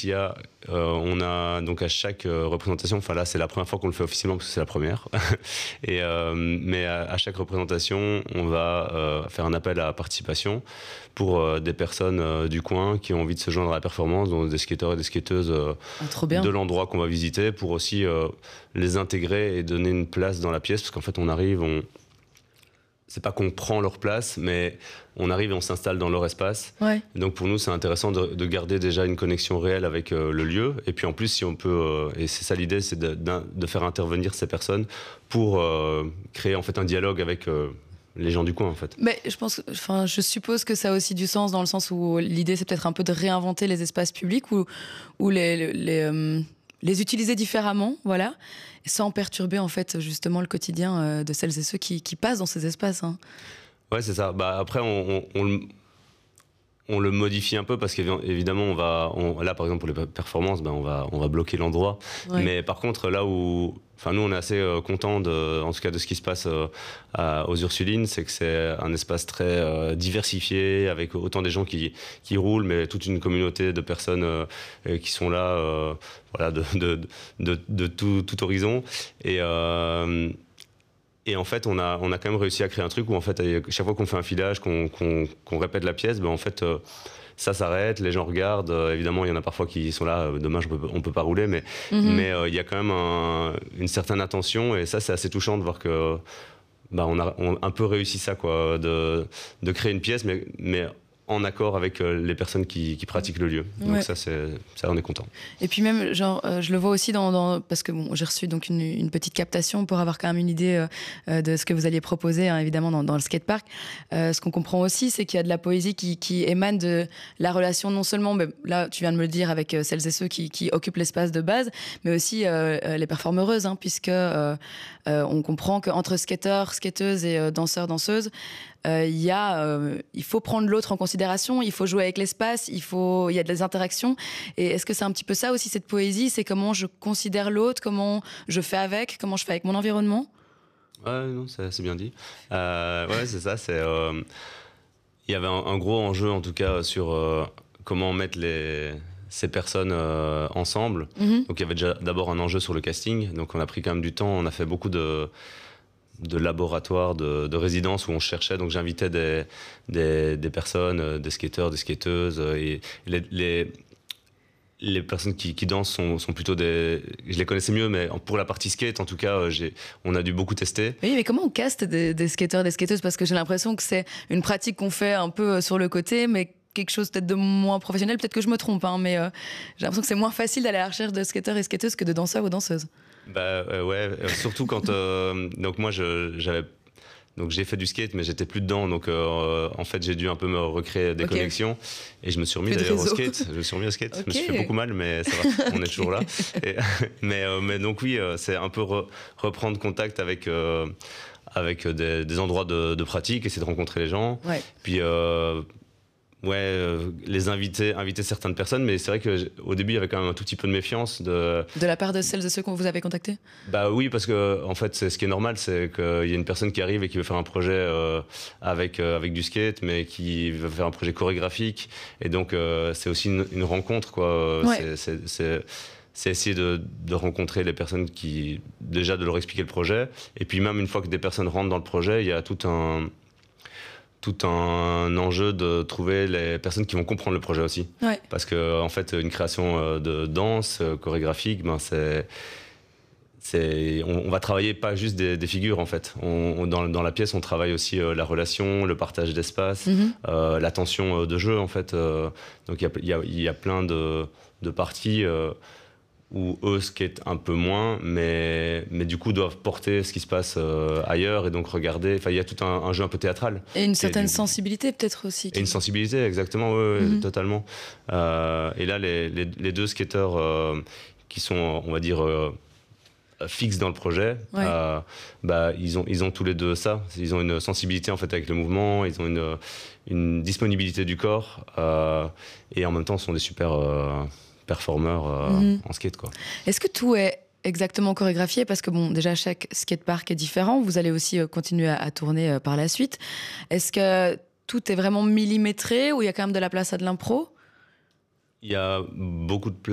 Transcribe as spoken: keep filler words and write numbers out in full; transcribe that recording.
il y a, euh, on a donc à chaque euh, représentation, enfin là c'est la première fois qu'on le fait officiellement parce que c'est la première, et, euh, mais à, à chaque représentation, on va euh, faire un appel à participation pour euh, des personnes euh, du coin qui ont envie de se joindre à la performance, donc des skateurs et des skateuses euh, ah, trop bien. de l'endroit qu'on va visiter, pour aussi euh, les intégrer et donner une place dans la pièce, parce qu'en fait on arrive, on... c'est pas qu'on prend leur place, mais on arrive et on s'installe dans leur espace. Ouais. Donc pour nous, c'est intéressant de, de garder déjà une connexion réelle avec euh, le lieu. Et puis en plus, si on peut, euh, et c'est ça l'idée, c'est de, de faire intervenir ces personnes pour euh, créer en fait un dialogue avec euh, les gens du coin en fait. Mais je pense, enfin, je suppose que ça a aussi du sens dans le sens où l'idée, c'est peut-être un peu de réinventer les espaces publics ou ou les les, les, euh, les utiliser différemment, voilà, sans perturber en fait justement le quotidien euh, de celles et ceux qui, qui passent dans ces espaces. Hein. Ouais, c'est ça. Bah après, on, on, on, on le modifie un peu parce qu'évidemment, on va, on, là par exemple pour les performances, ben on va, on va bloquer l'endroit. Ouais. Mais par contre, là où, enfin nous, on est assez euh, contents de, en tout cas de ce qui se passe euh, à, aux Ursulines, c'est que c'est un espace très euh, diversifié avec autant des gens qui, qui roulent, mais toute une communauté de personnes euh, qui sont là, euh, voilà, de, de, de, de, de tout, tout horizon. Et euh, Et en fait, on a, on a quand même réussi à créer un truc où, en fait, chaque fois qu'on fait un filage, qu'on qu'on, qu'on répète la pièce, ben, en fait, euh, ça s'arrête, les gens regardent. Euh, évidemment, il y en a parfois qui sont là, euh, demain, je peux, on ne peut pas rouler, mais il mm-hmm. mais, euh, y a quand même un, une certaine attention. Et ça, c'est assez touchant de voir que bah, on a on, un peu réussi ça, quoi, de, de créer une pièce, mais, mais en accord avec euh, les personnes qui, qui pratiquent le lieu. Donc ouais. ça, c'est, ça, on est content. Et puis même, genre, euh, je le vois aussi dans, dans parce que bon, j'ai reçu donc une, une petite captation pour avoir quand même une idée euh, de ce que vous alliez proposer, hein, évidemment, dans, dans le skatepark. Euh, ce qu'on comprend aussi, c'est qu'il y a de la poésie qui, qui émane de la relation, non seulement, mais là, tu viens de me le dire, avec celles et ceux qui, qui occupent l'espace de base, mais aussi euh, les performeuses, hein, puisque euh, euh, on comprend qu'entre skateurs, skateuses et euh, danseurs, danseuses, il euh, y a, euh, il faut prendre l'autre en considération, il faut jouer avec l'espace, il faut, il y a des interactions. Et est-ce que c'est un petit peu ça aussi, cette poésie, c'est comment je considère l'autre, comment je fais avec, comment je fais avec mon environnement? Ouais, non, c'est, c'est bien dit. Euh, ouais, c'est ça. C'est, euh, il y avait un, un gros enjeu, en tout cas, sur euh, comment mettre les ces personnes euh, ensemble. Mm-hmm. Donc il y avait déjà d'abord un enjeu sur le casting. Donc on a pris quand même du temps, on a fait beaucoup de de laboratoire, de, de résidence où on cherchait. Donc j'invitais des, des, des personnes, des skateurs, des skateuses. Et les, les, les personnes qui, qui dansent sont, sont plutôt des... Je les connaissais mieux, mais pour la partie skate, en tout cas, j'ai, on a dû beaucoup tester. Oui, mais comment on caste des, des skateurs, des skateuses? Parce que j'ai l'impression que c'est une pratique qu'on fait un peu sur le côté, mais quelque chose peut-être de moins professionnel. Peut-être que je me trompe, hein, mais euh, j'ai l'impression que c'est moins facile d'aller à la recherche de skateurs et skateuses que de danseurs ou danseuses. Bah euh, ouais, euh, surtout quand euh, donc moi je, j'avais donc j'ai fait du skate mais j'étais plus dedans, donc euh, en fait j'ai dû un peu me recréer des okay. connexions et je me suis remis plus d'ailleurs au skate. Je me suis remis au skate. Okay. Je me suis fait beaucoup mal, mais ça va, on est toujours là. Et, mais euh, mais donc oui, euh, c'est un peu re, reprendre contact avec euh, avec des, des endroits de, de pratique, essayer de rencontrer les gens. Ouais. Puis euh, Ouais, euh, les inviter, inviter certaines personnes, mais c'est vrai qu'au début, il y avait quand même un tout petit peu de méfiance. De, de la part de celles et ceux que vous avez contactés? Bah oui, parce que en fait, c'est, ce qui est normal, c'est qu'il y a une personne qui arrive et qui veut faire un projet euh, avec, euh, avec du skate, mais qui veut faire un projet chorégraphique. Et donc, euh, c'est aussi une, une rencontre, quoi. Ouais. C'est, c'est, c'est, c'est essayer de, de rencontrer les personnes qui... Déjà, de leur expliquer le projet. Et puis même, une fois que des personnes rentrent dans le projet, il y a tout un... tout un enjeu de trouver les personnes qui vont comprendre le projet aussi. Ouais. Parce que en fait, une création de danse chorégraphique, ben c'est, c'est, on, on va travailler pas juste des, des figures en fait. On, on, dans, dans la pièce, on travaille aussi euh, la relation, le partage d'espace, mm-hmm. euh, la tension de jeu en fait. Euh, donc il y a, y, a, y a plein de, de parties. Euh, où eux skatent un peu moins, mais, mais du coup doivent porter ce qui se passe euh, ailleurs et donc regarder. Enfin, il y a tout un, un jeu un peu théâtral. Et une certaine du... sensibilité peut-être aussi. Et une sensibilité, exactement, oui, mm-hmm. totalement. Euh, et là, les, les, les deux skateurs euh, qui sont, on va dire, euh, fixes dans le projet, ouais. euh, bah, ils, ont, ils ont tous les deux ça. Ils ont une sensibilité en fait avec le mouvement, ils ont une, une disponibilité du corps euh, et en même temps sont des super... Euh, performeurs euh, mm-hmm. en skate, quoi. Est-ce que tout est exactement chorégraphié? Parce que bon, déjà chaque skatepark est différent. Vous allez aussi euh, continuer à, à tourner euh, par la suite. Est-ce que tout est vraiment millimétré ou il y a quand même de la place à de l'impro? Il y a beaucoup de place